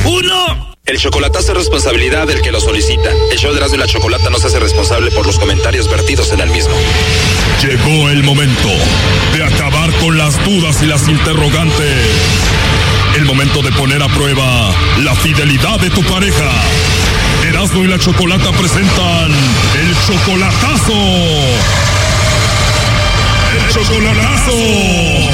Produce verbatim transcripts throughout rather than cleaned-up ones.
Uno. El chocolatazo es responsabilidad del que lo solicita. El show de Erasmo y la Chocolata no se hace responsable por los comentarios vertidos en el mismo. Llegó el momento de acabar con las dudas y las interrogantes. El momento de poner a prueba la fidelidad de tu pareja. Erasmo y la Chocolata presentan el chocolatazo. ¡El chocolatazo!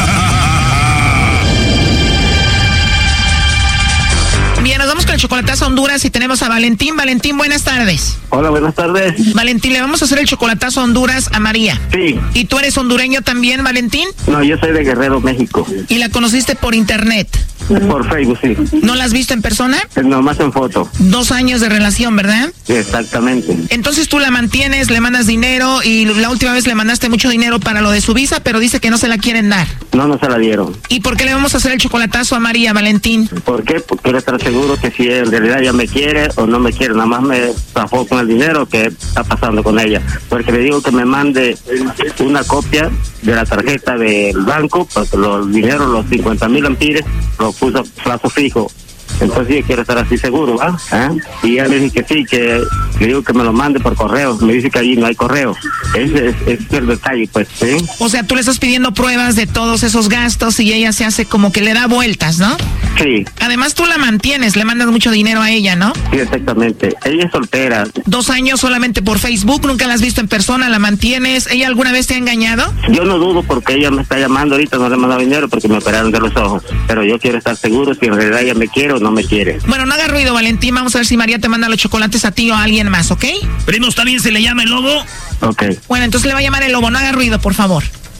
Bien, nos vamos con el chocolatazo a Honduras y tenemos a Valentín. Valentín, buenas tardes. Hola, buenas tardes. Valentín, le vamos a hacer el chocolatazo a Honduras a María. Sí. ¿Y tú eres hondureño también, Valentín? No, yo soy de Guerrero, México. ¿Y la conociste por internet? Por Facebook, sí. ¿No la has visto en persona? Nomás en foto. Dos años de relación, ¿verdad? Sí, exactamente. Entonces tú la mantienes, le mandas dinero y la última vez le mandaste mucho dinero para lo de su visa, pero dice que no se la quieren dar. No, no se la dieron. ¿Y por qué le vamos a hacer el chocolatazo a María, Valentín? ¿Por qué? Porque quiero estar seguro que si en realidad ella me quiere o no me quiere. Nada más me zafó con el dinero que está pasando con ella. Porque le digo que me mande una copia de la tarjeta del banco, porque los dineros, los cincuenta mil ampires, los puso a plazo fijo. Entonces yo quiero estar así seguro, ¿va? ¿Ah? Y ya le dije que sí, que le digo que me lo mande por correo. Me dice que allí no hay correo. Ese es, ese es el detalle, pues, ¿sí? O sea, tú le estás pidiendo pruebas de todos esos gastos y ella se hace como que le da vueltas, ¿no? Sí. Además tú la mantienes, le mandas mucho dinero a ella, ¿no? Sí, exactamente. Ella es soltera. Dos años solamente por Facebook, nunca la has visto en persona, la mantienes. ¿Ella alguna vez te ha engañado? Yo no dudo porque ella me está llamando ahorita, no le he mandado dinero porque me operaron de los ojos. Pero yo quiero estar seguro si en realidad ella me quiere o no me quiere. Bueno, no haga ruido, Valentín. Vamos a ver si María te manda los chocolates a ti o a alguien más, ¿ok? Primo, ¿está bien si le llama el lobo? Ok. Bueno, entonces le va a llamar el lobo. No haga ruido, por favor.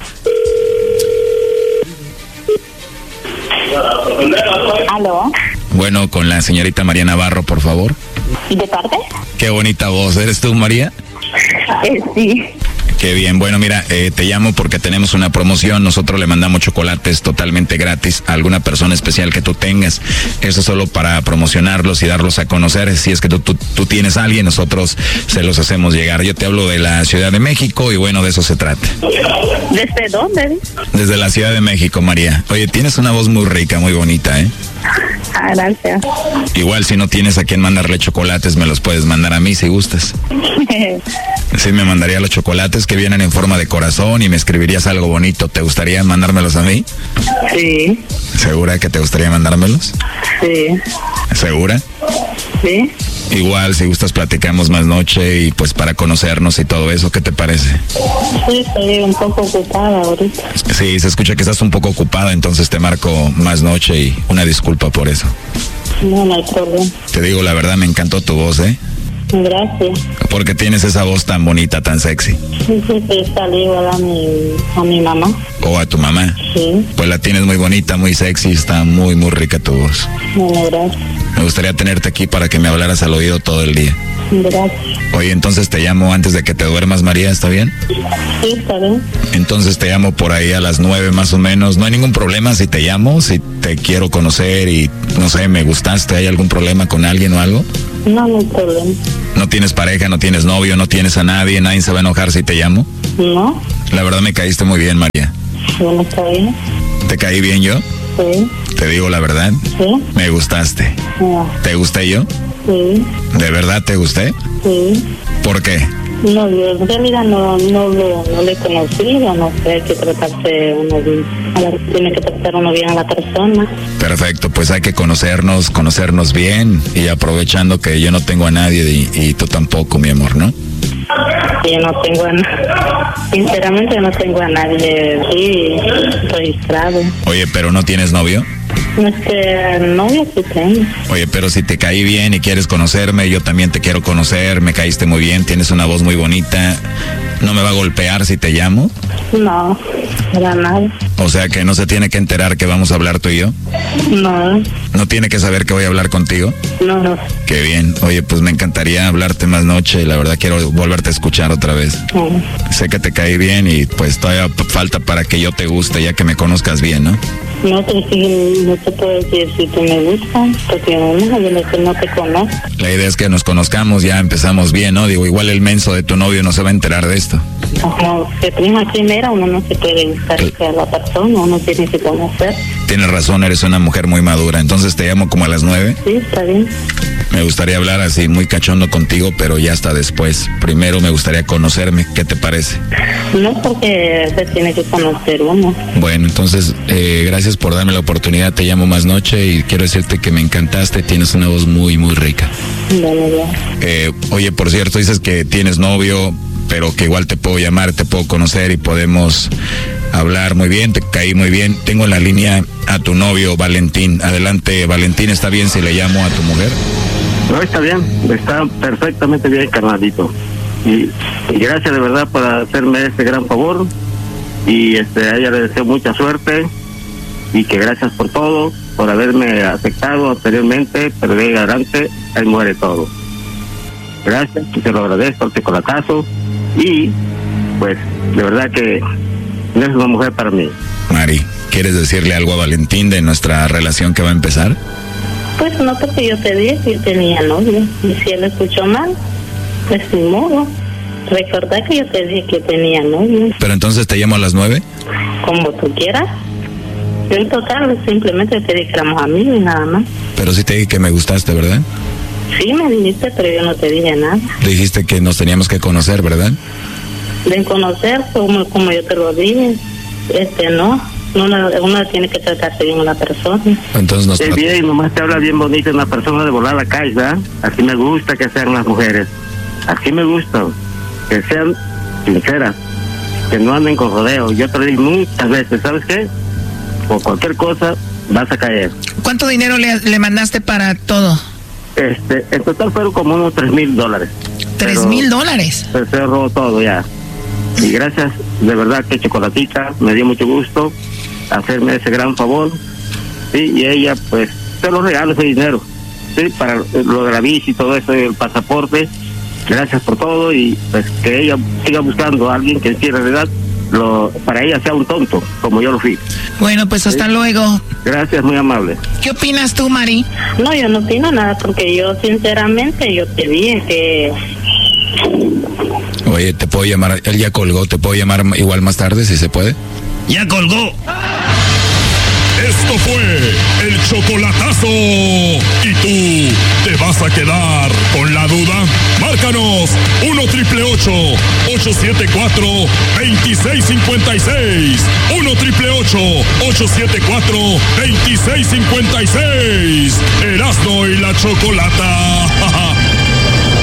¿Aló? Bueno, con la señorita María Navarro, por favor. ¿Y de parte? Qué bonita voz. ¿Eres tú, María? Eh, sí. Qué bien. Bueno, mira, eh, te llamo porque tenemos una promoción. Nosotros le mandamos chocolates totalmente gratis a alguna persona especial que tú tengas. Eso solo para promocionarlos y darlos a conocer. Si es que tú, tú, tú tienes a alguien, nosotros se los hacemos llegar. Yo te hablo de la Ciudad de México y bueno, de eso se trata. ¿Desde dónde? Desde la Ciudad de México, María. Oye, tienes una voz muy rica, muy bonita, ¿eh? Ah, gracias. Igual si no tienes a quien mandarle chocolates, me los puedes mandar a mí si gustas. Sí, me mandaría los chocolates que vienen en forma de corazón y me escribirías algo bonito. ¿Te gustaría mandármelos a mí? Sí. ¿Segura que te gustaría mandármelos? Sí. ¿Segura? Sí. Igual, si gustas, platicamos más noche y pues para conocernos y todo eso, ¿qué te parece? Sí, estoy un poco ocupada ahorita. Sí, se escucha que estás un poco ocupada, entonces te marco más noche y una disculpa por eso. No, no hay problema. Te digo la verdad, me encantó tu voz, ¿eh? Gracias. Porque tienes esa voz tan bonita, tan sexy. Sí, sí, sí, salí igual a mi, a mi mamá. ¿O a tu mamá? Sí. Pues la tienes muy bonita, muy sexy, está muy, muy rica tu voz. Bueno, gracias. Me gustaría tenerte aquí para que me hablaras al oído todo el día. Gracias. Oye, entonces te llamo antes de que te duermas, María, ¿está bien? Sí, está bien. Entonces te llamo por ahí a las nueve más o menos. No hay ningún problema si te llamo, si te quiero conocer y, no sé, me gustaste. ¿Hay algún problema con alguien o algo? No, no hay problema. ¿No tienes pareja, no tienes novio, no tienes a nadie? ¿Nadie se va a enojar si te llamo? No. La verdad me caíste muy bien, María. Bueno, está bien. ¿Te caí bien yo? Sí. Te digo la verdad. Sí. Me gustaste. No. ¿Te gusté yo? Sí. ¿De verdad te gusté? Sí. ¿Por qué? No, yo en realidad no, no, lo, no le he conocido, no sé, hay que tratarse uno bien, a la, tiene que tratar uno bien a la persona. Perfecto, pues hay que conocernos, conocernos bien y aprovechando que yo no tengo a nadie y, y tú tampoco, mi amor, ¿no? Yo no tengo a nadie, sinceramente no tengo a nadie sí, registrado. Oye, ¿pero no tienes novio? No es que novio sí tengo. Oye, pero si te caí bien y quieres conocerme, yo también te quiero conocer, me caíste muy bien, tienes una voz muy bonita. ¿No me va a golpear si te llamo? No, para nada. O sea que no se tiene que enterar que vamos a hablar tú y yo. No. ¿No tiene que saber que voy a hablar contigo? No, no. Qué bien. Oye, pues me encantaría hablarte más noche y la verdad quiero volverte a escuchar otra vez. No. Sé que te caí bien y pues todavía falta para que yo te guste, ya que me conozcas bien, ¿no? No te, no te puedo decir si tú me gustas, porque no, yo no, no te conozco. La idea es que nos conozcamos, ya empezamos bien, ¿no? Digo, igual el menso de tu novio no se va a enterar de esto. Como que prima primera, uno no se puede gustar a la persona, uno tiene que conocer. Tienes razón, eres una mujer muy madura. Entonces entonces te llamo como a las nueve. Sí, está bien. Me gustaría hablar así muy cachondo contigo, pero ya hasta después. Primero me gustaría conocerme. ¿Qué te parece? No, porque se tiene que conocer uno. Bueno, entonces, eh, gracias por darme la oportunidad. Te llamo más noche y quiero decirte que me encantaste. Tienes una voz muy, muy rica. Bueno, ya. Eh, oye, por cierto, dices que tienes novio, pero que igual te puedo llamar, te puedo conocer y podemos hablar muy bien. Te caí muy bien. Tengo en la línea a tu novio, Valentín. Adelante, Valentín. ¿Está bien si le llamo a tu mujer? No, está bien, está perfectamente bien, carnalito. Y, y gracias de verdad por hacerme este gran favor. Y este, a ella le deseo mucha suerte. Y que gracias por todo, por haberme aceptado anteriormente, pero de ahí adelante, ahí muere todo. Gracias, y te lo agradezco, el chocolatazo. Y, pues, de verdad que no es una mujer para mí. Mari, ¿quieres decirle algo a Valentín de nuestra relación que va a empezar? Pues no, porque yo te dije que yo tenía novio. Y si él escuchó mal, pues ni modo. Recordá que yo te dije que tenía novio. Pero entonces te llamo a las nueve. Como tú quieras. Yo en total simplemente te dije que éramos amigos y nada más. Pero sí te dije que me gustaste, ¿verdad? Sí, me dijiste, pero yo no te dije nada. Dijiste que nos teníamos que conocer, ¿verdad? De conocer, como, como yo te lo dije, este no. Uno, uno tiene que tratarse bien a la persona. Entonces nos Sí, bien, nomás te habla bien bonito una persona de volar a la calle, ¿verdad? Así me gusta que sean las mujeres. Así me gusta. Que sean sinceras. Que no anden con rodeo. Yo te lo digo muchas veces, ¿sabes qué? Por cualquier cosa vas a caer. ¿Cuánto dinero le, le mandaste para todo? Este, en total fueron como unos tres mil dólares. ¿Tres mil dólares? Se cerró todo ya. Y gracias, de verdad que Chocolatita, me dio mucho gusto hacerme ese gran favor, sí, y ella pues se lo regalo ese dinero, sí, para lo de la bici y todo eso, el pasaporte. Gracias por todo y pues que ella siga buscando a alguien que en realidad lo, para ella sea un tonto, como yo lo fui. Bueno, pues hasta ¿Sí? luego. Gracias, muy amable. ¿Qué opinas tú, Mari? No, yo no opino nada porque yo sinceramente yo te dije que... Oye, te puedo llamar, él ya colgó, te puedo llamar igual más tarde si se puede. Ya colgó. Esto fue el chocolatazo. ¿Y tú te vas a quedar con la duda? Márcanos uno triple ocho, ocho siete cuatro, dos seis cinco seis. uno triple ocho, ocho siete cuatro, dos seis cinco seis. Erasmo y la Chocolata.